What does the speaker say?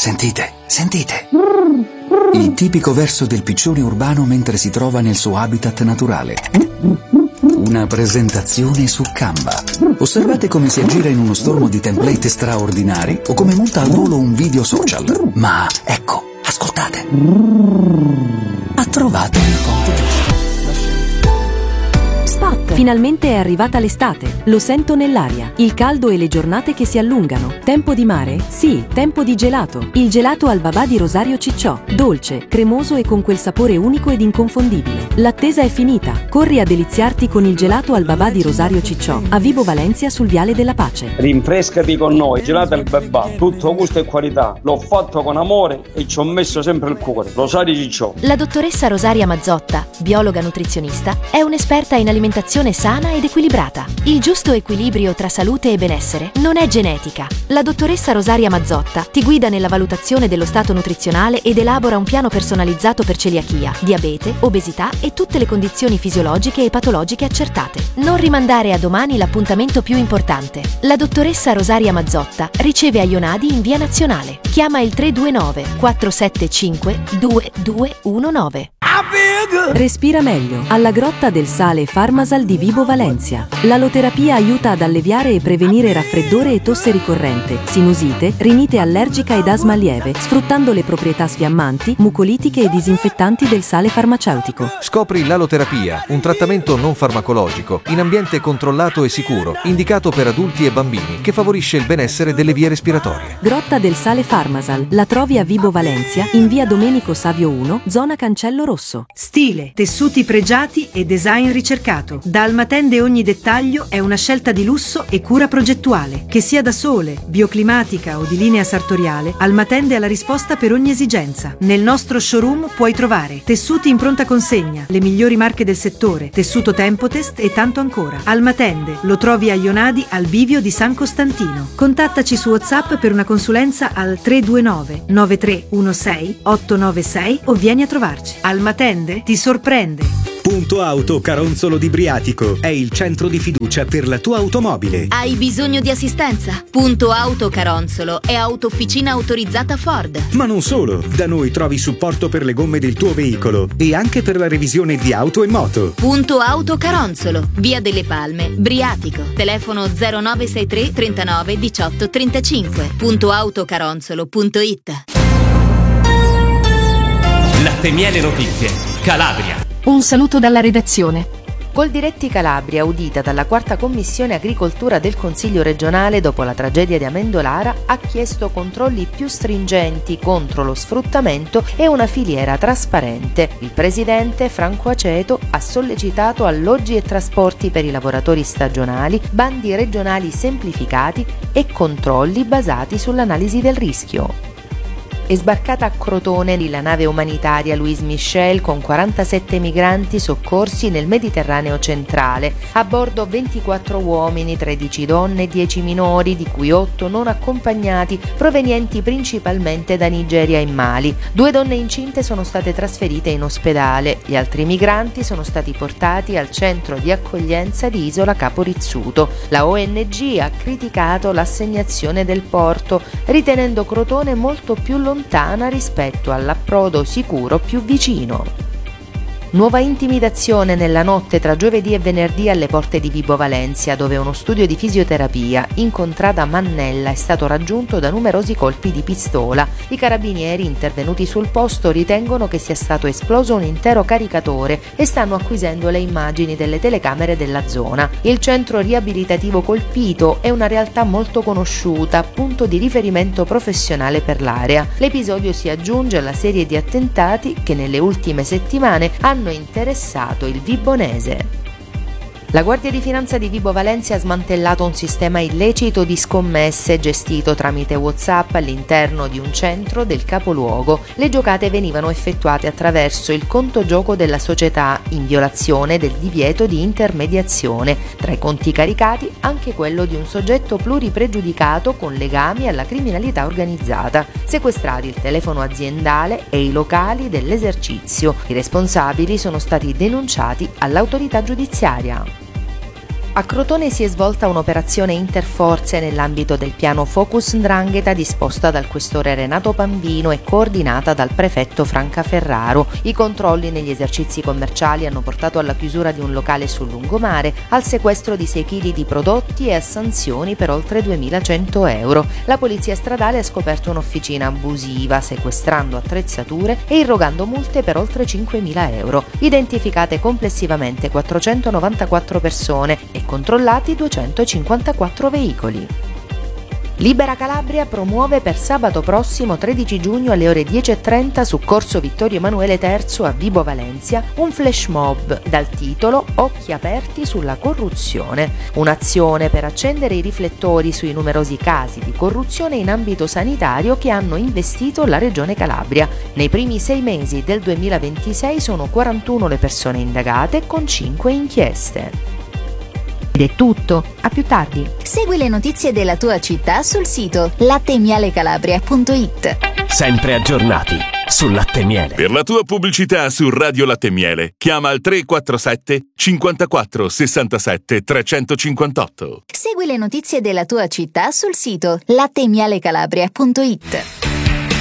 Sentite, sentite. Il tipico verso del piccione urbano mentre si trova nel suo habitat naturale. Una presentazione su Canva. Osservate come si aggira in uno stormo di template straordinari o come monta al volo un video social. Ma ecco, ascoltate. Ha trovato il ponte giusto. Spot! Finalmente è arrivata l'estate. Lo sento nell'aria. Il caldo e le giornate che si allungano. Tempo di mare? Sì, tempo di gelato. Il gelato al babà di Rosario Cicciò. Dolce, cremoso e con quel sapore unico ed inconfondibile. L'attesa è finita. Corri a deliziarti con il gelato al babà di Rosario Cicciò, a Vibo Valencia sul Viale della Pace. Rinfrescati con noi, gelato al babà. Tutto gusto e qualità. L'ho fatto con amore e ci ho messo sempre il cuore. Rosario Cicciò. La dottoressa Rosaria Mazzotta, biologa nutrizionista, è un'esperta in alimentazione sana ed equilibrata. Il giusto equilibrio tra salute e benessere non è genetica. La dottoressa Rosaria Mazzotta ti guida nella valutazione dello stato nutrizionale ed elabora un piano personalizzato per celiachia, diabete, obesità e tutte le condizioni fisiologiche e patologiche accertate. Non rimandare a domani l'appuntamento più importante. La dottoressa Rosaria Mazzotta riceve a Ionadi in via Nazionale. Chiama il 329 475 2219. Respira meglio. Alla Grotta del Sale Farmasal di Vibo Valencia. L'aloterapia aiuta ad alleviare e prevenire raffreddore e tosse ricorrente, sinusite, rinite allergica ed asma lieve, sfruttando le proprietà sfiammanti, mucolitiche e disinfettanti del sale farmaceutico. Scopri l'aloterapia, un trattamento non farmacologico, in ambiente controllato e sicuro, indicato per adulti e bambini, che favorisce il benessere delle vie respiratorie. Grotta del Sale Farmasal. La trovi a Vibo Valencia, in via Domenico Savio 1, zona Cancello Rosso. Stile, tessuti pregiati e design ricercato. Da Almatende ogni dettaglio è una scelta di lusso e cura progettuale. Che sia da sole, bioclimatica o di linea sartoriale, Almatende ha la risposta per ogni esigenza. Nel nostro showroom puoi trovare tessuti in pronta consegna, le migliori marche del settore, tessuto Tempotest e tanto ancora. Almatende lo trovi a Ionadi al bivio di San Costantino. Contattaci su WhatsApp per una consulenza al 329 9316 896 o vieni a trovarci. Almatende ti sorprende. Punto Auto Caronzolo di Briatico è il centro di fiducia per la tua automobile. Hai bisogno di assistenza? Punto Auto Caronzolo è autofficina autorizzata Ford. Ma non solo, da noi trovi supporto per le gomme del tuo veicolo e anche per la revisione di auto e moto. Punto Auto Caronzolo, via delle Palme, Briatico. Telefono 0963 39 18 35. Puntoautocaronzolo.it. Latte Miele Notizie, Calabria. Un saluto dalla redazione. Coldiretti Calabria, udita dalla 4ª Commissione Agricoltura del Consiglio regionale dopo la tragedia di Amendolara, ha chiesto controlli più stringenti contro lo sfruttamento e una filiera trasparente. Il presidente Franco Aceto ha sollecitato alloggi e trasporti per i lavoratori stagionali, bandi regionali semplificati e controlli basati sull'analisi del rischio. È sbarcata a Crotone la nave umanitaria Louis Michel con 47 migranti soccorsi nel Mediterraneo centrale. A bordo 24 uomini, 13 donne e 10 minori, di cui 8 non accompagnati, provenienti principalmente da Nigeria e Mali. 2 donne incinte sono state trasferite in ospedale. Gli altri migranti sono stati portati al centro di accoglienza di Isola Capo Rizzuto. La ONG ha criticato l'assegnazione del porto, ritenendo Crotone molto più lontana rispetto all'approdo sicuro più vicino. Nuova intimidazione nella notte tra giovedì e venerdì alle porte di Vibo Valencia, dove uno studio di fisioterapia in contrada Mannella è stato raggiunto da numerosi colpi di pistola. I carabinieri intervenuti sul posto ritengono che sia stato esploso un intero caricatore e stanno acquisendo le immagini delle telecamere della zona. Il centro riabilitativo colpito è una realtà molto conosciuta, punto di riferimento professionale per l'area. L'episodio si aggiunge alla serie di attentati che nelle ultime settimane hanno interessato il Vibonese. La Guardia di Finanza di Vibo Valencia ha smantellato un sistema illecito di scommesse gestito tramite WhatsApp all'interno di un centro del capoluogo. Le giocate venivano effettuate attraverso il conto gioco della società, in violazione del divieto di intermediazione. Tra i conti caricati anche quello di un soggetto pluripregiudicato con legami alla criminalità organizzata. Sequestrati il telefono aziendale e i locali dell'esercizio. I responsabili sono stati denunciati all'autorità giudiziaria. A Crotone si è svolta un'operazione interforze nell'ambito del piano Focus 'Ndrangheta disposta dal questore Renato Pambino e coordinata dal prefetto Franca Ferraro. I controlli negli esercizi commerciali hanno portato alla chiusura di un locale sul lungomare, al sequestro di 6 kg di prodotti e a sanzioni per oltre 2.100 euro. La polizia stradale ha scoperto un'officina abusiva, sequestrando attrezzature e irrogando multe per oltre 5.000 euro. Identificate complessivamente 494 persone e controllati 254 veicoli. Libera Calabria promuove per sabato prossimo 13 giugno alle ore 10:30 su Corso Vittorio Emanuele III a Vibo Valencia un flash mob dal titolo Occhi aperti sulla corruzione, un'azione per accendere i riflettori sui numerosi casi di corruzione in ambito sanitario che hanno investito la Regione Calabria. Nei primi 6 mesi del 2026 sono 41 le persone indagate con 5 inchieste. Ed è tutto, a più tardi. Segui le notizie della tua città sul sito lattemialecalabria.it. Sempre aggiornati sul latte miele. Per la tua pubblicità su Radio Latte Miele, chiama al 347 54 67 358. Segui le notizie della tua città sul sito lattemialecalabria.it.